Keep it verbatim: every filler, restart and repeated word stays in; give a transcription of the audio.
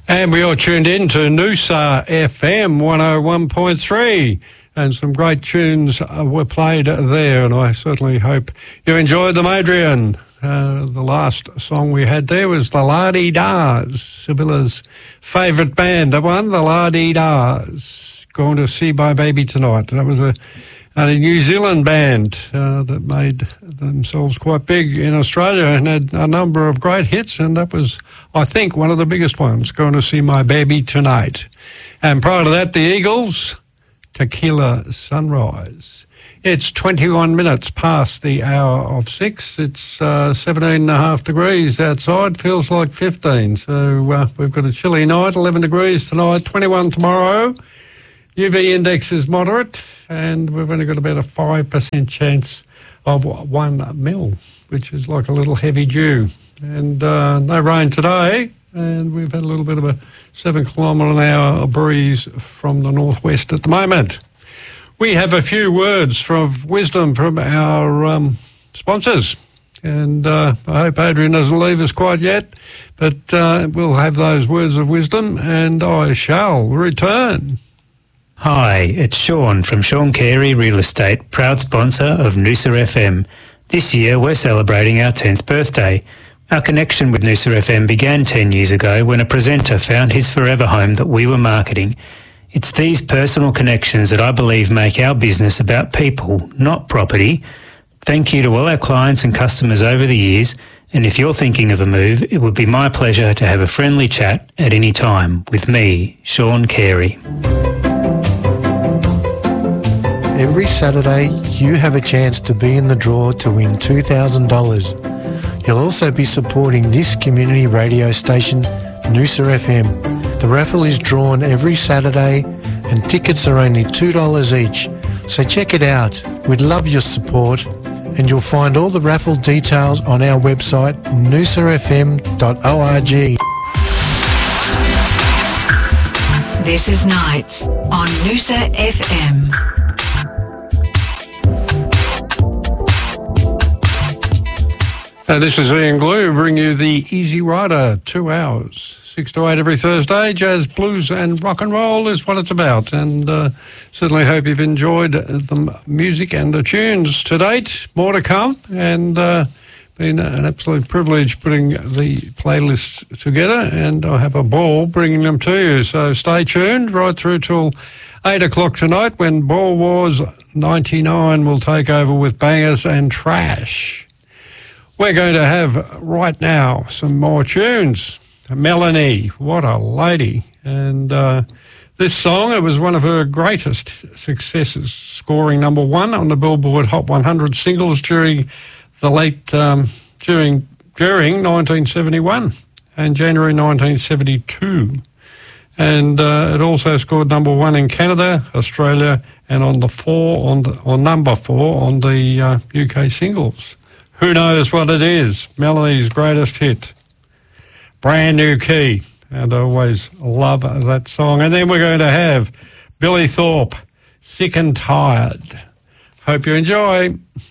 And we are tuned in to Noosa F M one oh one point three, and some great tunes uh, were played there, and I certainly hope you enjoyed them, Adrian. Uh, the last song we had there was the La-Dee-Dahs, Sibylla's favourite band, the one, the La-Dee-Dahs, Going to See My Baby Tonight. That was a, a New Zealand band uh, that made themselves quite big in Australia and had a number of great hits, and that was, I think, one of the biggest ones, Going to See My Baby Tonight. And prior to that, the Eagles, Tequila Sunrise. It's twenty-one minutes past the hour of six. It's uh, seventeen and a half degrees outside. Feels like fifteen. So uh, we've got a chilly night, eleven degrees tonight, twenty-one tomorrow. U V index is moderate, and we've only got about a five percent chance of one mil, which is like a little heavy dew. And uh, no rain today, and we've had a little bit of a seven kilometre an hour breeze from the northwest at the moment. We have a few words of wisdom from our um, sponsors, and uh, I hope Adrian doesn't leave us quite yet, but uh, we'll have those words of wisdom, and I shall return. Hi, it's Sean from Sean Carey Real Estate, proud sponsor of Noosa F M. This year we're celebrating our tenth birthday. Our connection with Noosa F M began ten years ago when a presenter found his forever home that we were marketing. It's these personal connections that I believe make our business about people, not property. Thank you to all our clients and customers over the years, and if you're thinking of a move, it would be my pleasure to have a friendly chat at any time with me, Sean Carey. Every Saturday, you have a chance to be in the draw to win two thousand dollars. You'll also be supporting this community radio station, Noosa F M. The raffle is drawn every Saturday and tickets are only two dollars each. So check it out. We'd love your support, and you'll find all the raffle details on our website, noosa f m dot org. This is Nights on Noosa F M. Uh, this is Ian Glue, bring you the Easy Rider, two hours, six to eight every Thursday. Jazz, blues and rock and roll is what it's about, and uh, certainly hope you've enjoyed the music and the tunes to date. More to come, and uh, been an absolute privilege putting the playlists together, and I have a ball bringing them to you. So stay tuned right through till eight o'clock tonight, when Ball Wars ninety-nine will take over with bangers and trash. We're going to have right now some more tunes. Melanie, what a lady. And uh, this song, it was one of her greatest successes, scoring number one on the Billboard Hot one hundred singles during the late, um, during, during nineteen seventy-one and January nineteen seventy-two. And uh, it also scored number one in Canada, Australia, and on the four, on the, or number four on the uh, U K singles. Who knows what it is? Melanie's greatest hit. Brand New Key. And I always love that song. And then we're going to have Billy Thorpe, Sick and Tired. Hope you enjoy.